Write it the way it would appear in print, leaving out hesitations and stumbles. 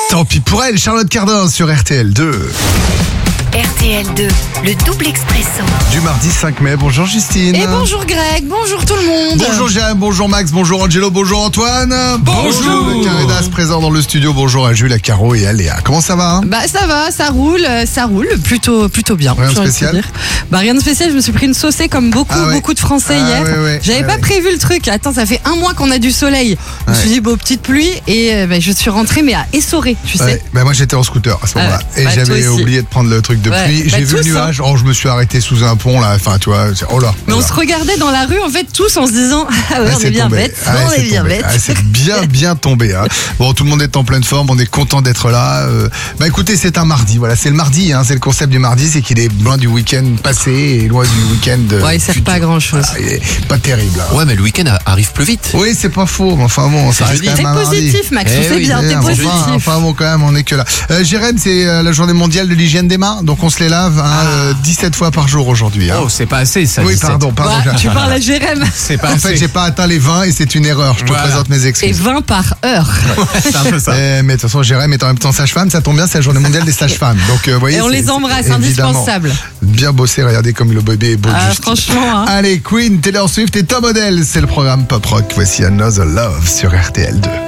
Tant pis pour elle, Charlotte Cardin sur RTL 2. RTL 2, le double expresso. Du mardi 5 mai, bonjour Justine. Et bonjour Greg, bonjour tout le monde. Bonjour Jérôme, bonjour Max, bonjour Angelo, bonjour Antoine. Bonjour le Caridas présent dans le studio, bonjour à Jules, à Caro et à Léa. Comment ça va Bah ça va, ça roule plutôt bien. Rien de j'ai envie spécial dire. Bah rien de spécial, je me suis pris une saucée comme beaucoup de Français hier. Ouais, J'avais pas prévu le truc. Attends, ça fait un mois qu'on a du soleil. Je me suis dit petite pluie et je suis rentrée mais à essorer, tu sais. Bah moi j'étais en scooter à ce moment-là et toi j'avais aussi. oublié de prendre le truc de pluie. J'ai vu le nuage, je me suis arrêté sous un pont là, enfin tu vois, oh là. Mais on se regardait dans la rue en fait tous en se disant on est bien tombé. bêtes, on est bien bêtes. C'est bien tombé. Hein. Bon, tout le monde est en pleine forme, on est content d'être là. Bah écoutez, c'est un mardi, voilà, c'est le mardi, hein, c'est le concept du mardi, c'est qu'il est loin du week-end passé et loin du week-end. Il sert pas à grand chose. Il est pas terrible. Hein. Ouais, mais le week-end arrive plus vite. Oui, c'est pas faux, mais enfin bon, ça reste quand T'es même un mardi. positif Max, tu sais bien, t'es positif. Enfin bon, quand même, on est que là. Jérém, c'est la journée mondiale de l'hygiène des mains, donc on se les lave 17 fois par jour aujourd'hui. Hein. Oh, c'est pas assez ça. Oui, 17. pardon. Tu parles à Jérém. C'est pas En assez. fait, j'ai pas atteint les 20 et c'est une erreur. Je te présente mes Et excuses. 20 par heure. C'est un peu ça. Mais de toute façon, Jérém est en même temps sage-femme, ça tombe bien, c'est la journée mondiale des sages-femmes. Donc, vous voyez, Et on c'est- les embrasse, c'est évidemment indispensable. Bien bossé, regardez comme le bébé est beau. juste. Franchement. Allez, Queen, Taylor Swift et Tom Odell, c'est le programme Pop Rock. Voici Another Love sur RTL 2.